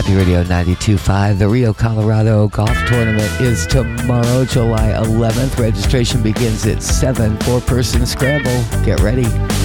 Happy Radio 92.5. The Rio Colorado Golf Tournament is tomorrow, July 11th. Registration begins at 7. 4-person scramble. Get ready.